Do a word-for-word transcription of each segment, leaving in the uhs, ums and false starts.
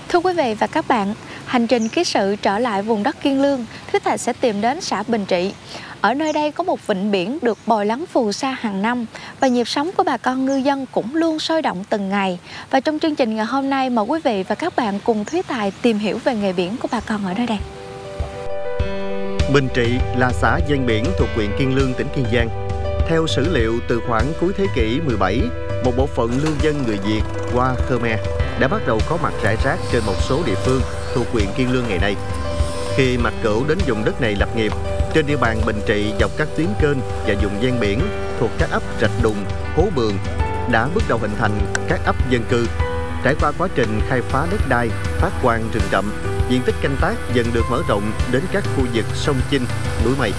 Thưa quý vị và các bạn, hành trình ký sự trở lại vùng đất Kiên Lương, Thúy Thạch sẽ tìm đến xã Bình Trị. Ở nơi đây có một vịnh biển được bồi lắng phù sa hàng năm và nhịp sống của bà con ngư dân cũng luôn sôi động từng ngày. Và trong chương trình ngày hôm nay, mời quý vị và các bạn cùng Thúy Tài tìm hiểu về nghề biển của bà con ở nơi đây. Bình Trị là xã ven biển thuộc huyện Kiên Lương, tỉnh Kiên Giang. Theo sử liệu từ khoảng cuối thế kỷ mười bảy, một bộ phận lưu dân người Việt qua Khmer đã bắt đầu có mặt rải rác trên một số địa phương thuộc huyện Kiên Lương ngày nay. Khi Mạc Cửu đến vùng đất này lập nghiệp, trên địa bàn Bình Trị dọc các tuyến kênh và vùng ven biển thuộc các ấp Rạch Đùng, Hố Bường đã bước đầu hình thành các ấp dân cư. Trải qua quá trình khai phá đất đai, phát quang rừng rậm, diện tích canh tác dần được mở rộng đến các khu vực sông Chinh, núi Mây.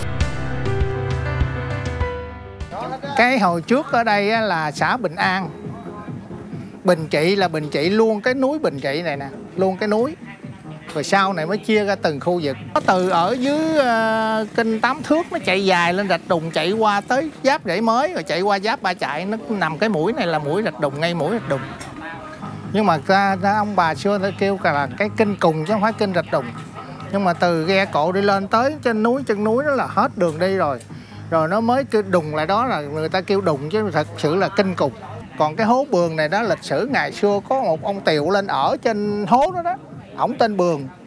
Cái hồi trước ở đây là xã Bình An. Bình Trị là Bình Trị luôn cái núi Bình Trị này nè, luôn cái núi. Rồi sau này mới chia ra từng khu vực. Nó từ ở dưới uh, kênh Tám Thước nó chạy dài lên Rạch Đùng, chạy qua tới Giáp Rẫy Mới, rồi chạy qua Giáp Ba Chạy. Nó nằm cái mũi này là mũi Rạch Đùng, ngay mũi Rạch Đùng. Nhưng mà ra, ra ông bà xưa ta kêu là cái kênh Cùng chứ không phải kênh Rạch Đùng. Nhưng mà từ ghe cộ đi lên tới trên núi, chân núi đó là hết đường đi rồi. Rồi nó mới kêu Đùng lại, đó là người ta kêu Đùng chứ thật sự là kênh Cùng. Còn cái hố Bường này đó, lịch sử ngày xưa có một ông Tiệu lên ở trên hố đó đó. Ổng tên Bường,